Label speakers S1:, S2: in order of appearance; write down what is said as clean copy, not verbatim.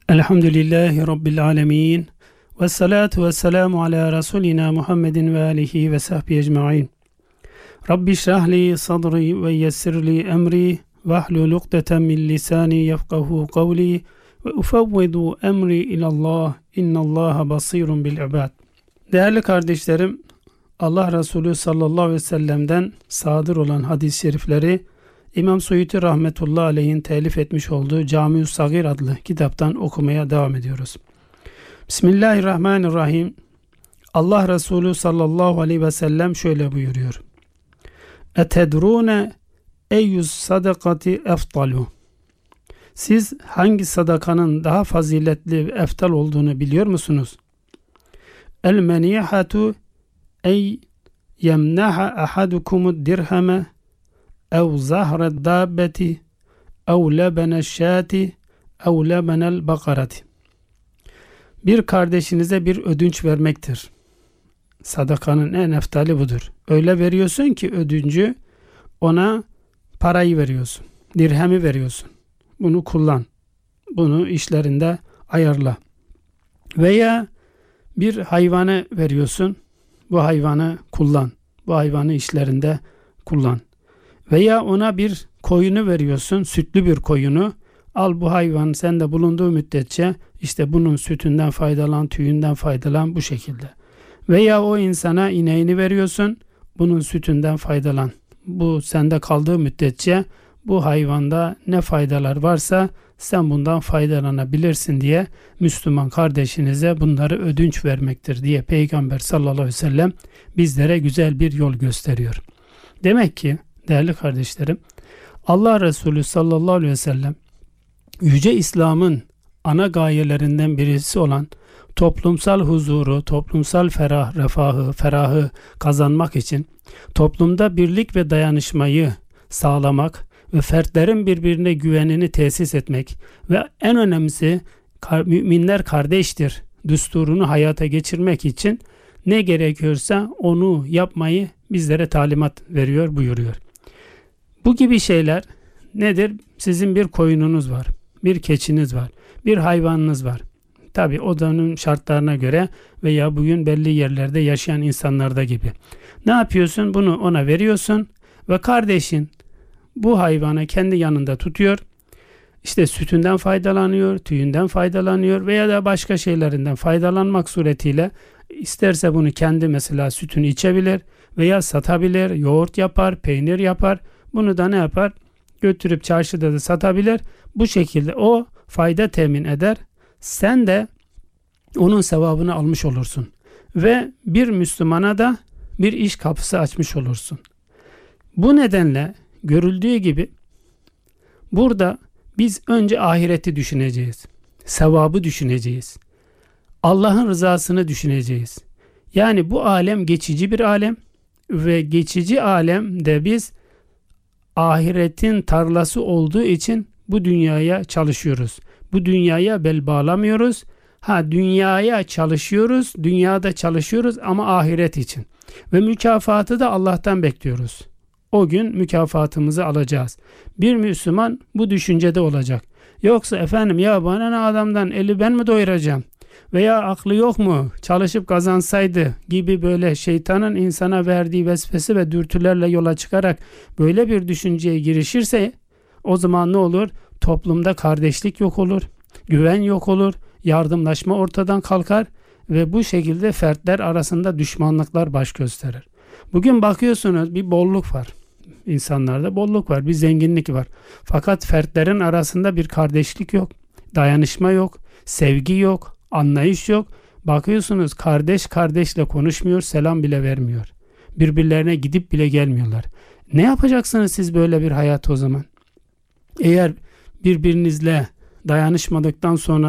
S1: Elhamdülillahi Rabbil alemin. Ve salatu ve selamu ala Resulina Muhammedin ve alihi ve sahbihi ecma'in. Rabbi şrahli sadri ve yessirli emri ve ahlul ukdeten min lisani yefkahu kavli ve ufevvidu emri ilallah innallaha basirun bil ibad. Değerli kardeşlerim, Allah Resulü sallallahu aleyhi ve sellem'den sadır olan hadis-i şerifleri İmam Suyuti rahmetullahi aleyhin telif etmiş olduğu Cami-ü Sagir adlı kitaptan okumaya devam ediyoruz. Bismillahirrahmanirrahim. Allah Resulü sallallahu aleyhi ve sellem şöyle buyuruyor. Etedrune eyyüz sadakati eftalu. Siz hangi sadakanın daha faziletli ve eftal olduğunu biliyor musunuz? El menihatu ey yemnaha ahadukumud dirheme ev zahred dabbeti ev lebeneş şati ev lebenel bakarati. Bir kardeşinize bir ödünç vermektir. Sadakanın en eftali budur. Öyle veriyorsun ki ödüncü, ona parayı veriyorsun. Dirhemi veriyorsun. Bunu kullan. Bunu işlerinde ayarla. Veya bir hayvanı veriyorsun. Bu hayvanı kullan. Bu hayvanı işlerinde kullan. Veya ona bir koyunu veriyorsun. Sütlü bir koyunu. Al bu hayvan sende bulunduğu müddetçe işte bunun sütünden faydalan, tüyünden faydalan bu şekilde. Veya o insana ineğini veriyorsun. Bunun sütünden faydalan. Bu sende kaldığı müddetçe bu hayvanda ne faydalar varsa sen bundan faydalanabilirsin diye Müslüman kardeşinize bunları ödünç vermektir diye Peygamber sallallahu aleyhi ve sellem bizlere güzel bir yol gösteriyor. Demek ki değerli kardeşlerim, Allah Resulü sallallahu aleyhi ve sellem Yüce İslam'ın ana gayelerinden birisi olan toplumsal huzuru, toplumsal ferahı kazanmak için toplumda birlik ve dayanışmayı sağlamak ve fertlerin birbirine güvenini tesis etmek ve en önemlisi müminler kardeştir düsturunu hayata geçirmek için ne gerekiyorsa onu yapmayı bizlere talimat veriyor, buyuruyor. Bu gibi şeyler nedir? Sizin bir koyununuz var, bir keçiniz var, bir hayvanınız var. Tabi odanın şartlarına göre veya bugün belli yerlerde yaşayan insanlarda gibi. Ne yapıyorsun? Bunu ona veriyorsun ve kardeşin bu hayvanı kendi yanında tutuyor. İşte sütünden faydalanıyor, tüyünden faydalanıyor veya da başka şeylerinden faydalanmak suretiyle isterse bunu kendi mesela sütünü içebilir veya satabilir, yoğurt yapar, peynir yapar. Bunu da ne yapar? Götürüp çarşıda da satabilir. Bu şekilde o fayda temin eder. Sen de onun sevabını almış olursun. Ve bir Müslümana da bir iş kapısı açmış olursun. Bu nedenle görüldüğü gibi burada biz önce ahireti düşüneceğiz. Sevabı düşüneceğiz. Allah'ın rızasını düşüneceğiz. Yani bu alem geçici bir alem ve geçici alemde biz ahiretin tarlası olduğu için bu dünyaya çalışıyoruz. Bu dünyaya bel bağlamıyoruz. Dünyaya çalışıyoruz, dünyada çalışıyoruz ama ahiret için. Ve mükafatı da Allah'tan bekliyoruz. O gün mükafatımızı alacağız. Bir Müslüman bu düşüncede olacak. Yoksa efendim ya bana ne adamdan eli ben mi doyuracağım? Veya aklı yok mu? Çalışıp kazansaydı gibi böyle şeytanın insana verdiği vesvese ve dürtülerle yola çıkarak böyle bir düşünceye girişirse o zaman ne olur? Toplumda kardeşlik yok olur, güven yok olur, yardımlaşma ortadan kalkar ve bu şekilde fertler arasında düşmanlıklar baş gösterir. Bugün bakıyorsunuz bir bolluk var. İnsanlarda bolluk var, bir zenginlik var. Fakat fertlerin arasında bir kardeşlik yok, dayanışma yok, sevgi yok, anlayış yok. Bakıyorsunuz kardeş kardeşle konuşmuyor, selam bile vermiyor. Birbirlerine gidip bile gelmiyorlar. Ne yapacaksınız siz böyle bir hayat o zaman? Eğer birbirinizle dayanışmadıktan sonra